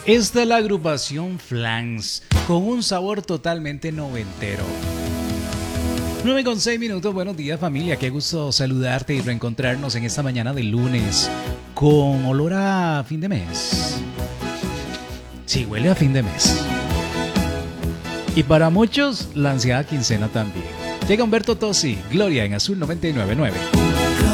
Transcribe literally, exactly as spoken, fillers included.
Esta es la agrupación Flans, con un sabor totalmente noventero. nueve con seis minutos, buenos días familia, qué gusto saludarte y reencontrarnos en esta mañana de lunes con olor a fin de mes. Sí, huele a fin de mes. Y para muchos, la ansiada quincena también. Llega Humberto Tosi, Gloria en Azul noventa y nueve punto nueve.